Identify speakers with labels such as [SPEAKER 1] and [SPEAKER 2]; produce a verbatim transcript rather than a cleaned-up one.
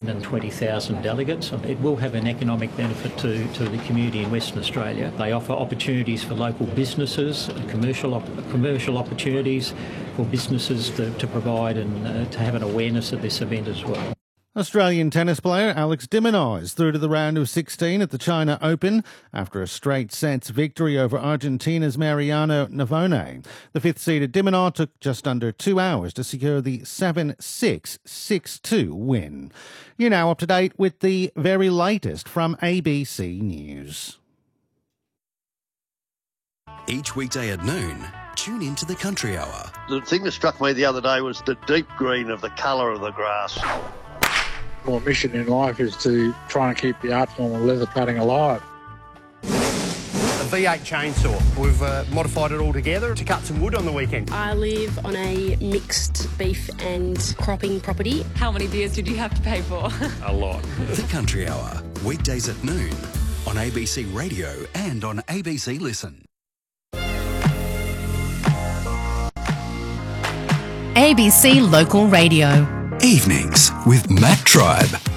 [SPEAKER 1] hundred twenty thousand delegates. It will have an economic benefit to, to the community in Western Australia. They offer opportunities for local businesses, commercial op- commercial opportunities for businesses to, to provide and uh, to have an awareness of this event as well.
[SPEAKER 2] Australian tennis player Alex de Minaur is through to the round of sixteen at the China Open after a straight sets victory over Argentina's Mariano Navone. The fifth-seeded de Minaur took just under two hours to secure the seven six, six two win. You're now up to date with the very latest from A B C News.
[SPEAKER 3] Each weekday at noon, tune into the Country Hour.
[SPEAKER 4] The thing that struck me the other day was the deep green of the colour of the grass.
[SPEAKER 5] My mission in life is to try and keep the art form of leather cutting alive.
[SPEAKER 6] A V eight chainsaw. We've uh, modified it all together to cut some wood on the weekend.
[SPEAKER 7] I live on a mixed beef and cropping property.
[SPEAKER 8] How many beers did you have to pay for?
[SPEAKER 6] A lot.
[SPEAKER 3] The Country Hour, weekdays at noon on A B C Radio and on A B C Listen.
[SPEAKER 9] A B C Local Radio.
[SPEAKER 3] Evenings with Matt Tribe.